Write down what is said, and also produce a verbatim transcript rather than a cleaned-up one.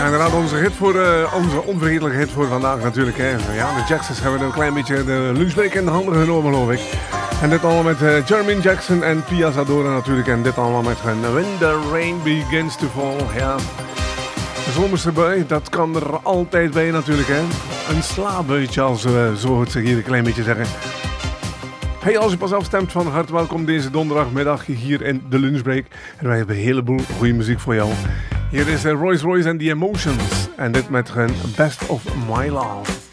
inderdaad, onze hit voor, uh, onze onvergetelijke hit voor vandaag natuurlijk. Hè. Ja, de Jacksons hebben een klein beetje de lunchbreak in de handen genomen, geloof ik. En dit allemaal met uh, Jermaine Jackson en Pia Zadora natuurlijk. En dit allemaal met hun When the Rain Begins to Fall. Ja. De zomerse bui, dat kan er altijd bij natuurlijk. Hè. Een slaabuitje, als we zo het hier een klein beetje zeggen. Hey, als je pas afstemt, van harte welkom deze donderdagmiddag hier in de lunchbreak. En wij hebben een heleboel goede muziek voor jou. Hier is Royce Royce en The Emotions. En dit met hun Best of My Love.